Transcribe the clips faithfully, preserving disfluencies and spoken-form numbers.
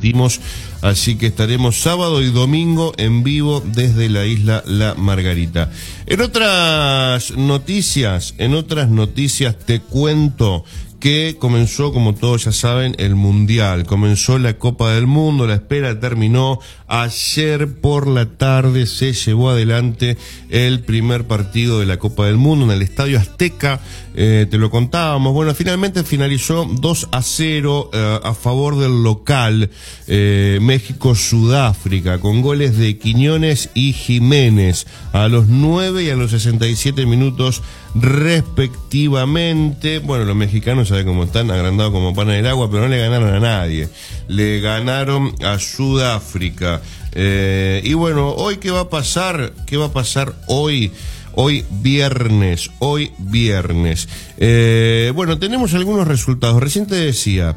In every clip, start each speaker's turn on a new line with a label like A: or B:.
A: repetimos, así que estaremos sábado y domingo en vivo desde la isla La Margarita. En otras noticias, en otras noticias te cuento que comenzó, como todos ya saben, el Mundial. Comenzó la Copa del Mundo, la espera terminó. Ayer por la tarde se llevó adelante el primer partido de la Copa del Mundo en el Estadio Azteca. Eh, te lo contábamos. Bueno, finalmente finalizó dos a cero eh, a favor del local, eh, México-Sudáfrica, con goles de Quiñones y Jiménez a los nueve y a los sesenta y siete minutos respectivamente. Bueno, los mexicanos saben cómo están, agrandados como pan en el agua, pero no le ganaron a nadie. Le ganaron a Sudáfrica. Eh, y bueno, hoy ¿qué va a pasar? ¿Qué va a pasar hoy? Hoy viernes, hoy viernes. Eh, bueno, tenemos algunos resultados. Recién te decía,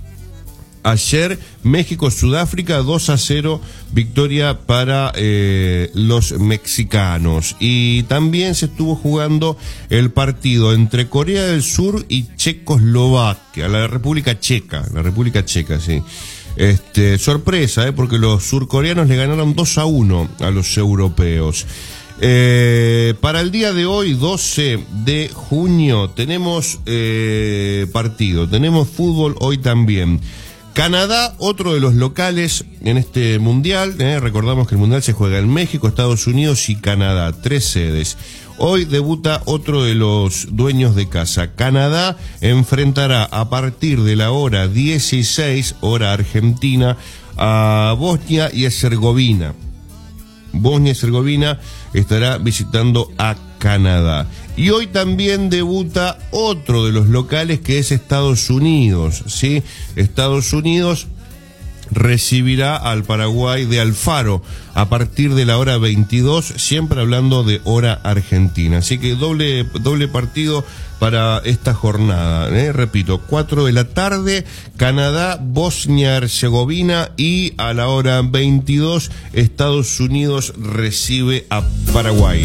A: ayer México-Sudáfrica dos a cero, victoria para eh, los mexicanos. Y también se estuvo jugando el partido entre Corea del Sur y Checoslovaquia, la República Checa, la República Checa, sí. Este, sorpresa, eh, porque los surcoreanos le ganaron dos a uno a los europeos. Eh, para el día de hoy, doce de junio, tenemos eh, partido, tenemos fútbol hoy también. Canadá, otro de los locales en este mundial, eh, recordamos que el mundial se juega en México, Estados Unidos y Canadá, tres sedes. Hoy debuta otro de los dueños de casa. Canadá enfrentará a partir de la hora dieciséis, hora argentina, a Bosnia y Herzegovina. Bosnia y Herzegovina estará visitando a Canadá. Y hoy también debuta otro de los locales, que es Estados Unidos, ¿sí? Estados Unidos recibirá al Paraguay de Alfaro a partir de la hora veintidós, siempre hablando de hora argentina. Así que doble, doble partido para esta jornada, ¿eh? Repito, cuatro de la tarde, Canadá, Bosnia, Herzegovina, y a la hora veintidós, Estados Unidos recibe a Paraguay.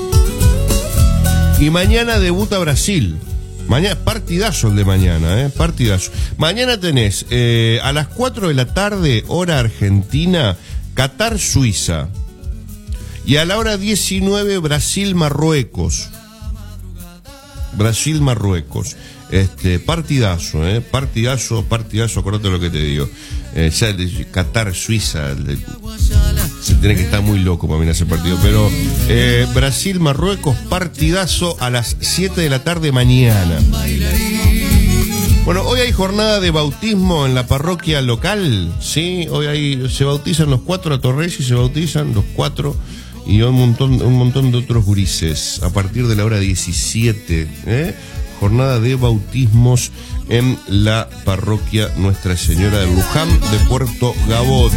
A: Y mañana debuta Brasil. Mañana, partidazo el de mañana, ¿eh? Partidazo. Mañana tenés eh, a las cuatro de la tarde, hora argentina, Qatar-Suiza. Y a la hora diecinueve, Brasil-Marruecos. Brasil-Marruecos. Este, partidazo, ¿eh? Partidazo, partidazo, acordate lo que te digo. Eh, ya Qatar-Suiza, se tiene que estar muy loco para mirar ese partido. Pero eh, Brasil-Marruecos, partidazo a las siete de la tarde mañana. Bueno, hoy hay jornada de bautismo en la parroquia local, ¿sí? Hoy hay, se bautizan los cuatro a Torres y se bautizan los cuatro y un montón, un montón de otros gurises a partir de la hora diecisiete, ¿eh? Jornada de bautismos en la parroquia Nuestra Señora de Luján de Puerto Gaboto.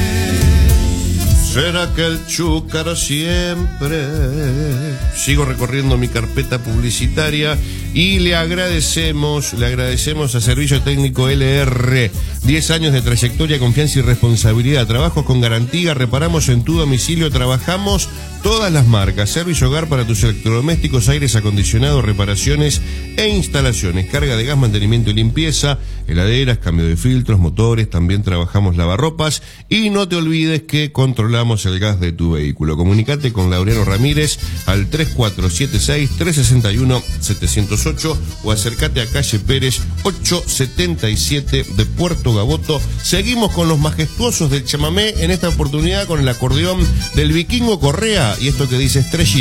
A: ¿Será que el chúcaro siempre? Sigo recorriendo mi carpeta publicitaria y le agradecemos, le agradecemos a Servicio Técnico L R. diez años de trayectoria, confianza y responsabilidad. Trabajos con garantía, reparamos en tu domicilio, trabajamos todas las marcas. Servicio hogar para tus electrodomésticos, aires acondicionados, reparaciones e instalaciones. Carga de gas, mantenimiento y limpieza, heladeras, cambio de filtros, motores. También trabajamos lavarropas. Y no te olvides que controlamos el gas de tu vehículo. Comunicate con Laureano Ramírez al tres cuatro siete seis, tres seis uno, siete cero ocho o acércate a calle Pérez ochocientos setenta y siete de Puerto Gaboto. Seguimos con los majestuosos del chamamé, en esta oportunidad con el acordeón del Vikingo Correa y esto que dice Estrellita.